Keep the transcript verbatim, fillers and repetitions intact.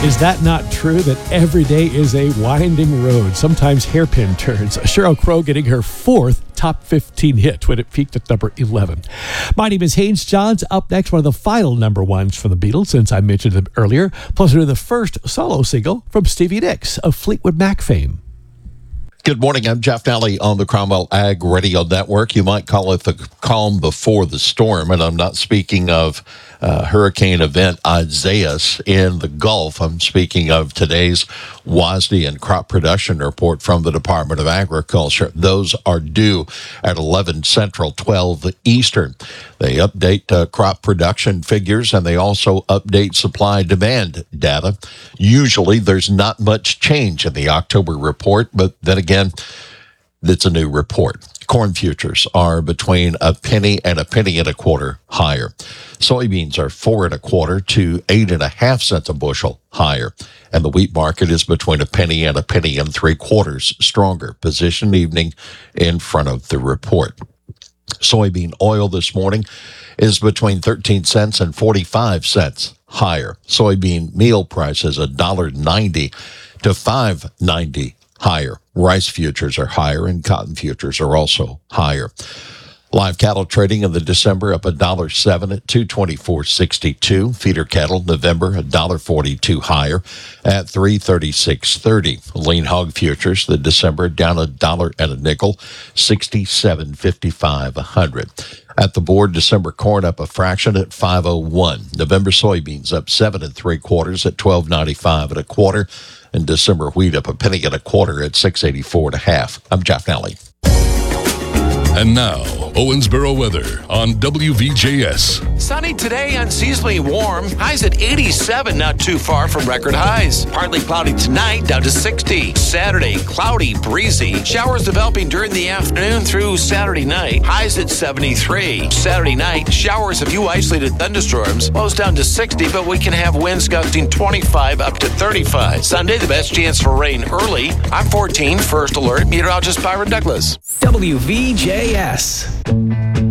Is that not true that every day is a winding road, sometimes hairpin turns? Sheryl Crow getting her fourth top fifteen hit when it peaked at number eleven. My name is Haynes Johns. Up next, one of the final number ones from the Beatles, since I mentioned them earlier, plus we're the first solo single from Stevie Nicks of Fleetwood Mac fame. Good morning. I'm Jeff Nally on the Cromwell Ag Radio Network. You might call it the calm before the storm, and I'm not speaking of uh, hurricane event Isaias in the Gulf. I'm speaking of today's WASDE and crop production report from the Department of Agriculture. Those are due at eleven Central, twelve Eastern. They update uh, crop production figures, and they also update supply-demand data. Usually, there's not much change in the October report, but then again, it's a new report. Corn futures are between a penny and a penny and a quarter higher. Soybeans are four and a quarter to eight and a half cents a bushel higher. And the wheat market is between a penny and a penny and three quarters stronger. Position evening in front of the report. Soybean oil this morning is between thirteen cents and forty-five cents higher. Soybean meal prices one dollar ninety to five ninety higher. Rice futures are higher and cotton futures are also higher. Live cattle trading in the December up one dollar seven at two twenty-four sixty-two. Feeder cattle November one dollar forty-two higher at three thirty-six thirty. Lean hog futures the December down a dollar and a nickel, sixty-seven fifty-five a hundred. At the board, December corn up a fraction at five oh one. November soybeans up seven and three quarters at twelve ninety-five and a quarter. And December wheat up a penny and a quarter at six eighty-four and a half. I'm Jeff Nally. And now, Owensboro weather on W V J S. Sunny today, unseasonably warm. Highs at eighty-seven, not too far from record highs. Partly cloudy tonight, down to sixty. Saturday, cloudy, breezy. Showers developing during the afternoon through Saturday night. Highs at seventy-three. Saturday night, showers, a few isolated thunderstorms. Lows down to sixty, but we can have winds gusting twenty-five up to thirty-five. Sunday, the best chance for rain early. I'm fourteen, first alert. Meteorologist Byron Douglas. W V J S.